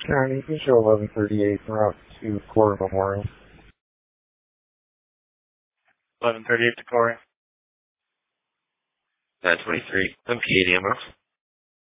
Sharon, you can show 1138 route to Core Memorial. 1138 to Corey. 923. I'm Katie. I'm off.